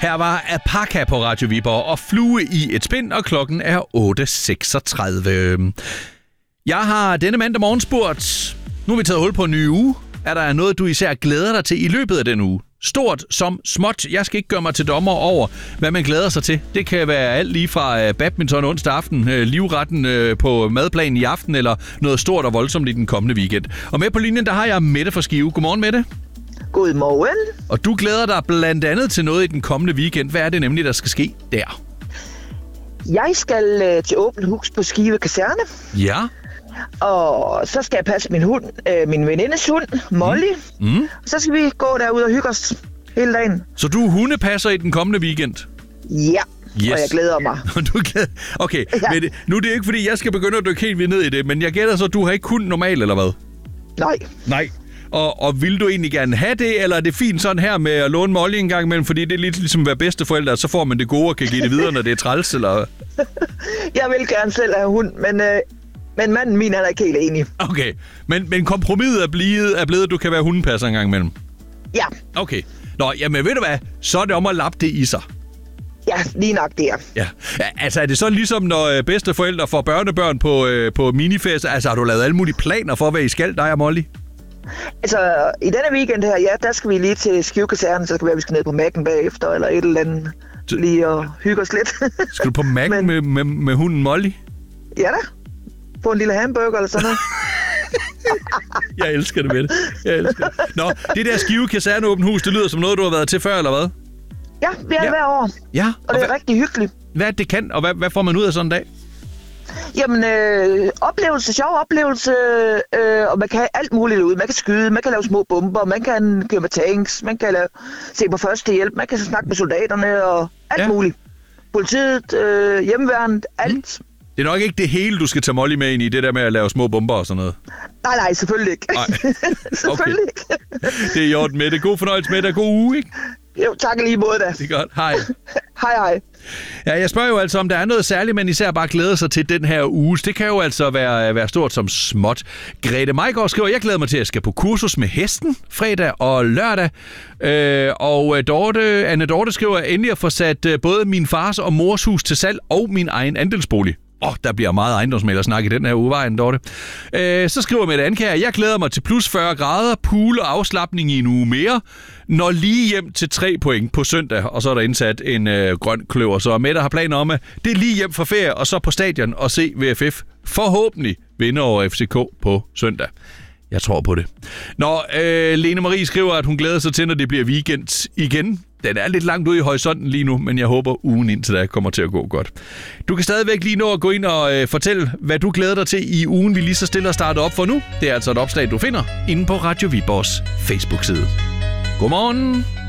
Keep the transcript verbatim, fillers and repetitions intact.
Her var Apaka på Radio Viborg og Flue i et spind, og klokken er otte seksogtredive. Jeg har denne mandag morgen spurgt, nu har vi taget hul på en ny uge. Er der noget, du især glæder dig til i løbet af den uge? Stort som småt. Jeg skal ikke gøre mig til dommer over, hvad man glæder sig til. Det kan være alt lige fra badminton onsdag aften, livretten på madplanen i aften, eller noget stort og voldsomt i den kommende weekend. Og med på linjen, der har jeg Mette fra Skive. Godmorgen, Mette. Godmorgen. Og du glæder dig blandt andet til noget i den kommende weekend. Hvad er det nemlig, der skal ske der? Jeg skal øh, til åbent hus på Skive Kaserne. Ja. Og så skal jeg passe min hund, øh, min venindes hund, Molly. Mm. Mm. Så skal vi gå derud og hygge os hele dagen. Så du er hundepasser i den kommende weekend? Ja, yes. Og jeg glæder mig. Du glæder... Okay, ja. Men nu er det ikke, fordi jeg skal begynde at dykke helt vildt ned i det, men jeg gætter så, at du har ikke hund normalt, eller hvad? Nej. Nej. Og, og vil du egentlig gerne have det, eller er det fint sådan her med at låne Molly en gang imellem, fordi det er lidt ligesom at være bedsteforældre, så får man det gode og kan give det videre, når det er træls, eller? Jeg vil gerne selv have hund, men, øh, men manden min er ikke helt enig. Okay, men, men kompromiset er blevet, er blevet, at du kan være hundepasser en gang imellem? Ja. Okay. Nå, jamen ved du hvad, så er det om at lappe det i sig. Ja, lige nok det er. Ja, altså er det så ligesom, når bedsteforældre får børnebørn på, øh, på minifest? Altså har du lavet alle mulige planer for, hvad I skal, dig og Molly? Altså, i denne weekend her, ja, der skal vi lige til Skive Kaserne, så skal vi, være, vi skal ned på Mac'en bagefter, eller et eller andet, så... lige og hygge os lidt. Skal du på Mac'en Men... med, med, med hunden Molly? Ja da. På en lille hamburger eller sådan noget. Jeg elsker det med det. Jeg elsker det. Nå, det der Skive Kaserne åbent hus, det lyder som noget, du har været til før, eller hvad? Ja, vi er ja. hver år. Ja. Og, og det er hvad... rigtig hyggeligt. Hvad det kan, og hvad, hvad får man ud af sådan en dag? Jamen, øh, oplevelse, sjov oplevelse, øh, og man kan alt muligt ud. Man kan skyde, man kan lave små bomber, man kan køre med tanks, man kan lave, se på førstehjælp, man kan snakke med soldaterne og alt ja. muligt. Politiet, øh, hjemmeværnet, alt. Mm. Det er nok ikke det hele, du skal tage Molly med ind i, det der med at lave små bomber og sådan noget. Nej, nej, selvfølgelig ikke. Nej. selvfølgelig okay. ikke. Det er i orden med det. God fornøjelse med det. God uge, ikke? Jo, tak lige måde da. Det er godt. Hej. hej, hej. Ja, jeg spørger jo altså, om der er noget særligt, men især bare glæder sig til den her uge. Det kan jo altså være, være stort som småt. Grete Majgaard skriver, jeg glæder mig til at skal på kursus med hesten fredag og lørdag. Øh, og Dorte, Anne Dorte skriver, endelig at få sat både min fars og mors hus til salg og min egen andelsbolig. Åh, oh, der bliver meget ejendomsmæglersnak i den her uge, Dorte. Øh, så skriver Mette Ankjær, jeg glæder mig til plus fyrre grader, pool og afslapning i en uge mere, når lige hjem til tre point på søndag, og så er der indsat en øh, grøn kløver. Så Mette har planer om, at det er lige hjem fra ferie, og så på stadion og se V F F forhåbentlig vinde over F C K på søndag. Jeg tror på det. Når øh, Lene Marie skriver, at hun glæder sig til, når det bliver weekend igen. Den er lidt langt ude i horisonten lige nu, men jeg håber, ugen indtil da kommer til at gå godt. Du kan stadigvæk lige nå at gå ind og øh, fortælle, hvad du glæder dig til i ugen, vi lige så stille har startet op for nu. Det er altså et opslag, du finder inde på Radio Viborgs Facebook-side. Godmorgen!